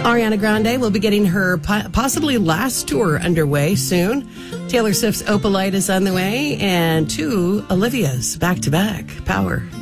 Ariana Grande will be getting her possibly last tour underway soon. Taylor Swift's Opalite is on the way, and two Olivia's back-to-back. Power.